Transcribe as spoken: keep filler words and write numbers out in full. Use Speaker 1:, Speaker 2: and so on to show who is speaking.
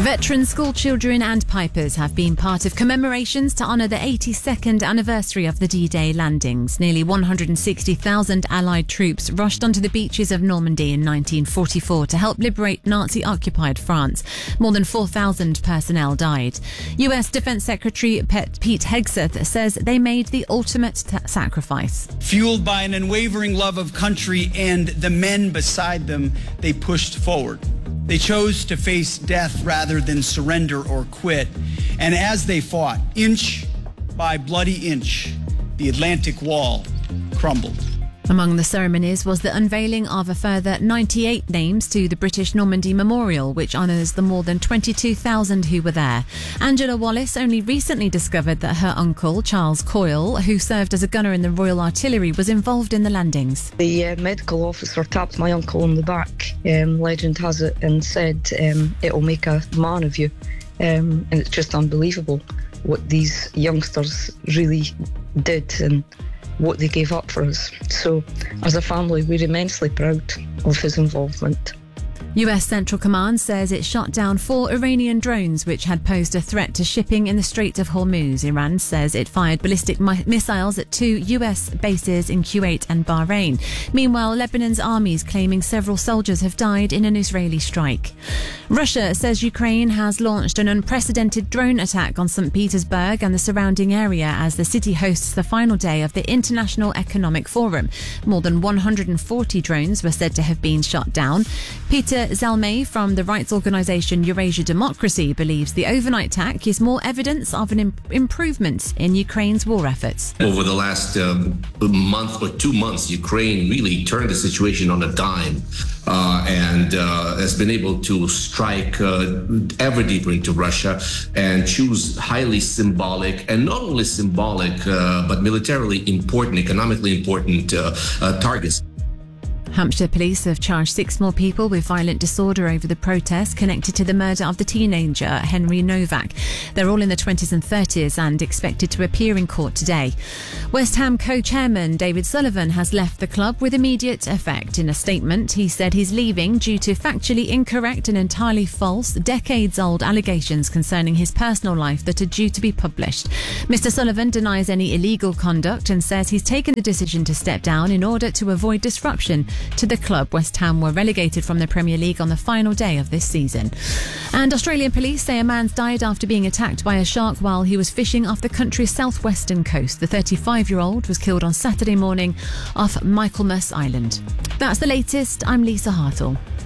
Speaker 1: Veteran school children and pipers have been part of commemorations to honour the eighty-second anniversary of the D-Day landings. Nearly one hundred sixty thousand Allied troops rushed onto the beaches of Normandy in nineteen forty-four to help liberate Nazi-occupied France. More than four thousand personnel died. U S Defence Secretary Pete Hegseth says they made the ultimate t- sacrifice.
Speaker 2: Fueled by an unwavering love of country and the men beside them, they pushed forward. They chose to face death rather than surrender or quit. And as they fought, inch by bloody inch, the Atlantic Wall crumbled.
Speaker 1: Among the ceremonies was the unveiling of a further ninety-eight names to the British Normandy Memorial, which honours the more than twenty-two thousand who were there. Angela Wallis only recently discovered that her uncle, Charles Coyle, who served as a gunner in the Royal Artillery, was involved in the landings.
Speaker 3: The uh, medical officer tapped my uncle on the back, um, legend has it, and said, um, it'll make a man of you. Um, and it's just unbelievable what these youngsters really did and what they gave up for us. So, as a family, we're immensely proud of his involvement.
Speaker 1: U S Central Command says it shot down four Iranian drones which had posed a threat to shipping in the Strait of Hormuz. Iran says it fired ballistic mi- missiles at two U S bases in Kuwait and Bahrain. Meanwhile, Lebanon's army is claiming several soldiers have died in an Israeli strike. Russia says Ukraine has launched an unprecedented drone attack on Saint Petersburg and the surrounding area as the city hosts the final day of the International Economic Forum. More than one hundred forty drones were said to have been shot down. Peter Zalmay from the rights organisation Eurasia Democracy believes the overnight attack is more evidence of an imp- improvement in Ukraine's war efforts.
Speaker 4: Over the last um, month or two months, Ukraine really turned the situation on a dime uh, and uh, has been able to strike uh, ever deeper into Russia and choose highly symbolic and not only symbolic uh, but militarily important, economically important uh, uh, targets.
Speaker 1: Hampshire police have charged six more people with violent disorder over the protest connected to the murder of the teenager Henry Novak. They're all in their twenties and thirties and expected to appear in court today. West Ham co-chairman David Sullivan has left the club with immediate effect. In a statement, he said he's leaving due to factually incorrect and entirely false, decades-old allegations concerning his personal life that are due to be published. Mister Sullivan denies any illegal conduct and says he's taken the decision to step down in order to avoid disruption to the club. West Ham were relegated from the Premier League on the final day of this season. And Australian police say a man's died after being attacked by a shark while he was fishing off the country's southwestern coast. The thirty-five-year-old was killed on Saturday morning off Michaelmas Island. That's the latest. I'm Lisa Hartle.